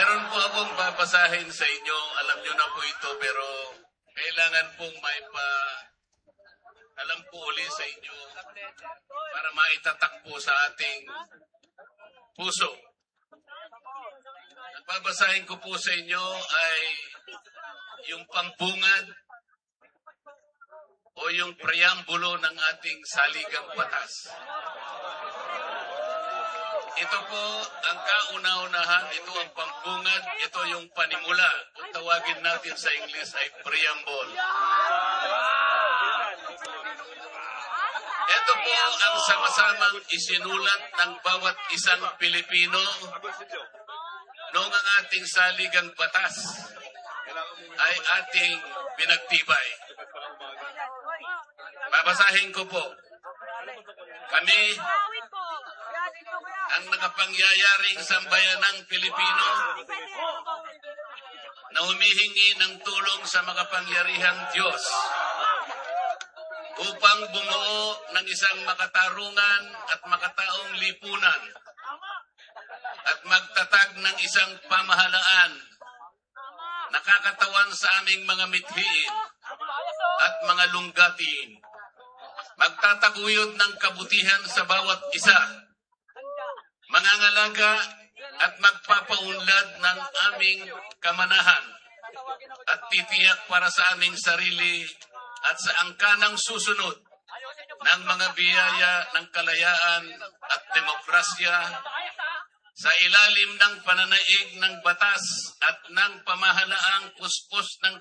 Meron po akong babasahin sa inyo. Alam nyo na po ito, pero kailangan pong alam po uli sa inyo para maitatak po sa ating puso. Ang babasahin ko po sa inyo ay yung pampungad o yung preambulo ng ating saligang batas. Ito po ang kauna-unahan, ito ang pampungad, ito yung panimula. Kung tawagin natin sa English ay preamble. Ito po ang sama-samang isinulat ng bawat isang Pilipino noong ang ating saligang batas ay ating pinagtibay. Babasahin ko po. Kami ang nakapangyayaring sambayanang Pilipino na humihingi ng tulong sa makapangyarihang Diyos upang bumuo ng isang makatarungan at makataong lipunan at magtatag ng isang pamahalaan nakakatawan sa aming mga mithiin at mga lunggatiin. Magtataguyod ng kabutihan sa bawat isa, mangangalaga at magpapaunlad ng aming kamanahan at titiyak para sa aming sarili at sa angkanang susunod ng mga biyaya ng kalayaan at demokrasya sa ilalim ng pananaig ng batas at ng pamahalaang puspos ng